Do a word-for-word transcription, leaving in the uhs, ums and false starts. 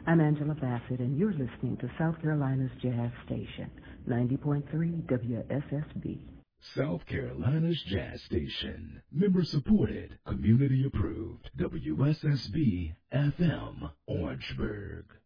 I'm Angela Bassett, and you're listening to South Carolina's Jazz Station, ninety point three W S S B. South Carolina's Jazz Station. Member supported, community approved. W S S B F M, Orangeburg.